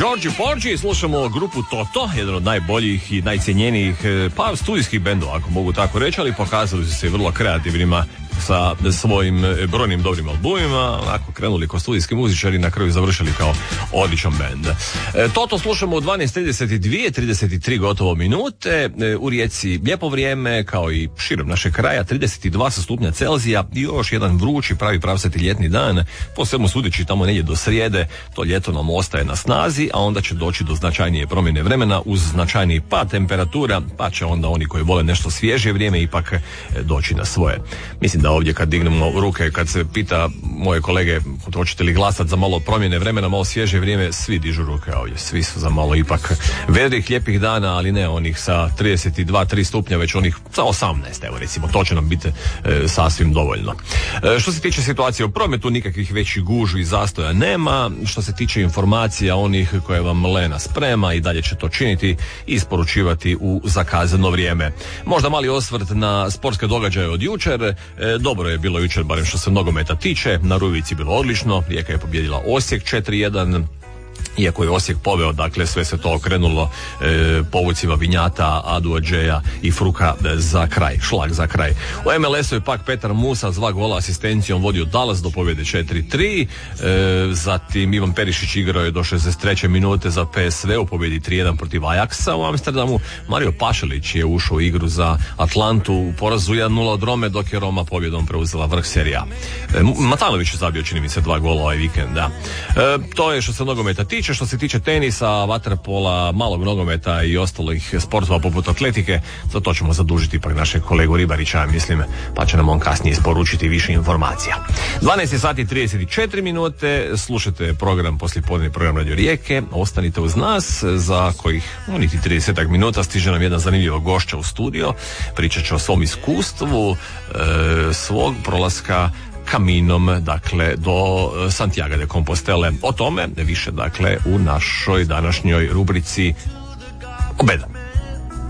George Porgy, slušamo grupu Toto, jedan od najboljih i najcijenjenijih pa studijskih bendova, ako mogu tako reći, ali pokazali su se vrlo kreativnima sa svojim brojnim dobrim albumima, onako krenuli kao studijski muzičari, na kraju završili kao odličan bend. Toto slušamo u 12:32, 33 gotovo minute, u Rijeci lijepo vrijeme, kao i širom našeg kraja, 32 stupnja Celzija i još jedan vrući, pravi pravcati ljetni dan, po svemu sudeći tamo negdje do srijede, to ljeto nam ostaje na snazi, a onda će doći do značajnije promjene vremena uz značajniji pad temperatura, pa će onda oni koji vole nešto svježije vrijeme ipak doći na svoje. Mislim da ovdje kad dignemo ruke, kad se pita moje kolege hoćete li glasati za malo promjene vremena, malo svježe vrijeme, svi dižu ruke ovdje, svi su za malo ipak vedrih, lijepih dana, ali ne onih sa 32-3 stupnja, već onih sa 18, evo recimo, to će nam biti sasvim dovoljno. Što se tiče situacije u prometu, nikakvih većih gužvi i zastoja nema. Što se tiče informacija onih koje vam Lena sprema, i dalje će to činiti i isporučivati u zakazano vrijeme. Možda mali osvrt na sportske događaje od jučer. Dobro je bilo jučer, barem što se nogometa tiče. Na Ruvici bilo odlično. Rijeka je pobijedila Osijek 4-1. Iako je Osijek poveo, dakle sve se to okrenulo povucima Vinjata, Aduadžeja i Fruka za kraj, šlag za kraj. U MLS-u je pak Petar Musa s 2 gola asistencijom vodio Dallas do pobjede 4-3. Zatim Ivan Perišić igrao je do 63. minute za PSV u pobjedi 3-1 protiv Ajaxa u Amsterdamu. Mario Pašalić je ušao u igru za Atlantu u porazu 1-0 od Rome, dok je Roma pobjedom preuzela vrh Serie A. Matanović je zabio, čini mi se, 2 gola ovaj vikend, da. To je što se nogometa tiče. Što se tiče tenisa, vaterpola, malog nogometa i ostalih sportova poput atletike, za to ćemo zadužiti ipak našeg kolegu Ribarića, mislim, pa će nam on kasnije isporučiti više informacija. 12:34 minute, slušajte program, poslijepodnevni program Radio Rijeke, ostanite uz nas, za kojih niti 30 minuta stiže nam jedan zanimljivo gošća u studio, pričat će o svom iskustvu, svog prolaska kaminom, dakle, do Santiago de Compostele. O tome više, dakle, u našoj današnjoj rubrici Obeda.